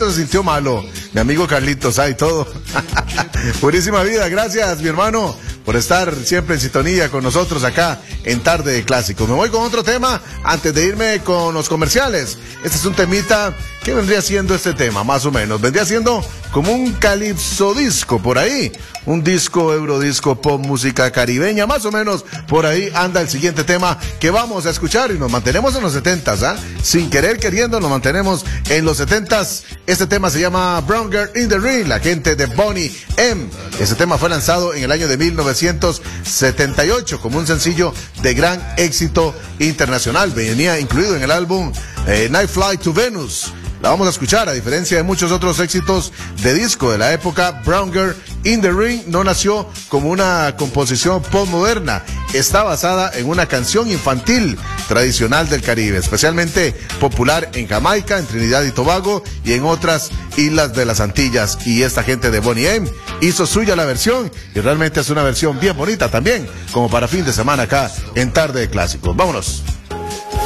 Carlitos se sintió malo. Mi amigo Carlitos, hay todo. Purísima vida, gracias, mi hermano, por estar siempre en sintonía con nosotros acá en Tarde de Clásicos. Me voy con otro tema antes de irme con los comerciales. Este es un temita. ¿Qué vendría siendo este tema? Más o menos. Vendría siendo como un calipso disco por ahí. Un disco, eurodisco, pop, música caribeña. Más o menos por ahí anda el siguiente tema que vamos a escuchar. Y nos mantenemos en los 70s, ¿ah? Sin querer queriendo nos mantenemos en los 70s. Este tema se llama Brown Girl in the Ring, la gente de Boney M. Este tema fue lanzado en el año de 1978 como un sencillo de gran éxito internacional. Venía incluido en el álbum Night Flight to Venus. La vamos a escuchar. A diferencia de muchos otros éxitos de disco de la época, Brown Girl in the Ring no nació como una composición postmoderna. Está basada en una canción infantil tradicional del Caribe, especialmente popular en Jamaica, en Trinidad y Tobago y en otras islas de las Antillas. Y esta gente de Boney M hizo suya la versión, y realmente es una versión bien bonita también, como para fin de semana acá en Tarde de Clásicos. Vámonos.